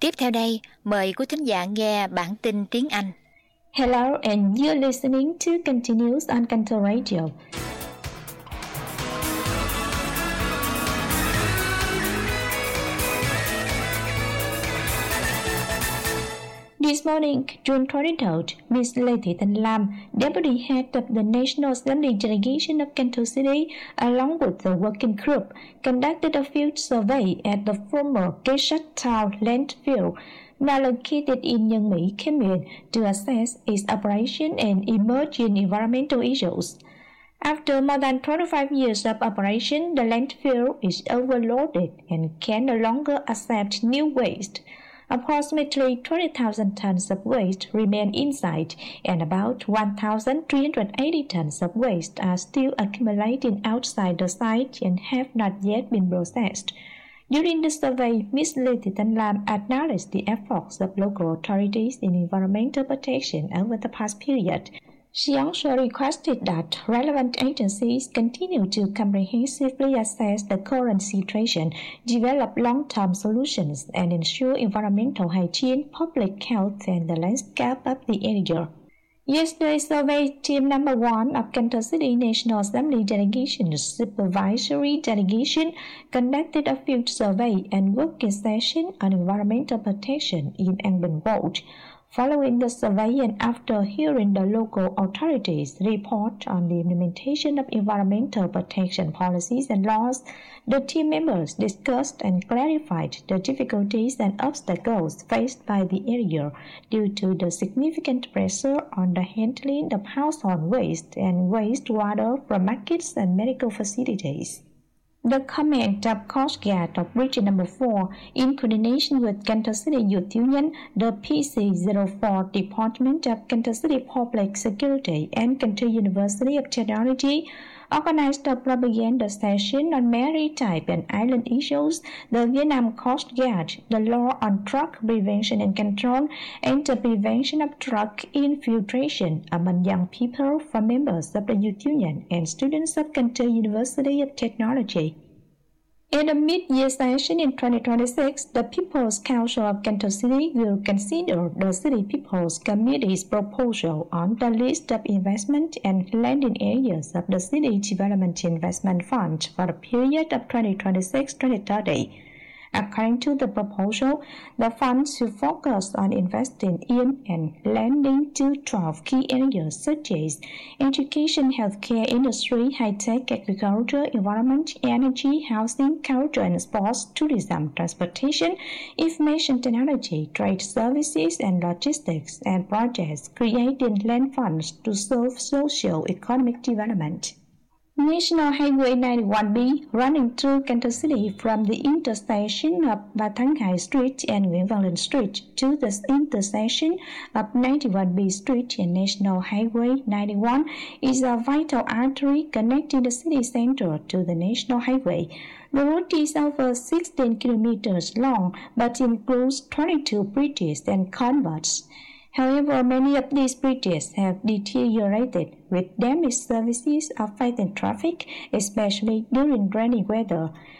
Tiếp theo đây, mời quý thính giả nghe bản tin tiếng Anh. Hello, and you're listening to Continues on Canto Radio. This morning, June 23rd, Ms. Lê Thị Thanh Lam, Deputy Head of the National Assembly Delegation of Canto City, along with the working group, conducted a field survey at the former Keshat Town landfill, now located in Nhân Mỹ, Khánh Miền, to assess its operation and emerging environmental issues. After more than 25 years of operation, the landfill is overloaded and can no longer accept new waste. Approximately 20,000 tons of waste remain inside, and about 1,380 tons of waste are still accumulating outside the site and have not yet been processed. During the survey, Ms. Lê Thị Thanh Lam acknowledged the efforts of local authorities in environmental protection over the past period. She also requested that relevant agencies continue to comprehensively assess the current situation, develop long-term solutions, and ensure environmental hygiene, public health, and the landscape of the area. Yesterday's survey team number 1 of Canto City National Assembly Delegation's Supervisory Delegation conducted a field survey and working session on environmental protection in An Bình Ward. Following the survey and after hearing the local authorities report on the implementation of environmental protection policies and laws, the team members discussed and clarified the difficulties and obstacles faced by the area due to the significant pressure on the handling of household waste and wastewater from markets and medical facilities. The comment of Coast Guard of Region No. 4, in coordination with Canto City Youth Union, the PC04 Department of Canto City Public Security and Canto University of Technology, organized a propaganda session on maritime and island issues, the Vietnam Coast Guard, the law on drug prevention and control, and the prevention of drug infiltration among young people from members of the Youth Union and students of Canto University of Technology. In a mid-year session in 2026, the People's Council of Canto City will consider the City People's Committee's proposal on the list of investment and lending areas of the City Development Investment Fund for the period of 2026-2030. According to the proposal, the fund should focus on investing in and lending to 12 key areas such as education, healthcare, industry, high-tech, agriculture, environment, energy, housing, culture and sports, tourism, transportation, information technology, trade services and logistics, and projects creating land funds to serve socio-economic development. National Highway 91B, running through Canto City from the intersection of Ba Thắng Hai Street and Nguyễn Văn Linh Street to the intersection of 91B Street and National Highway 91, is a vital artery connecting the city center to the National Highway. The route is over 16 kilometers long, but includes 22 bridges and culverts. However, many of these bridges have deteriorated, with damaged surfaces affecting traffic, especially during rainy weather.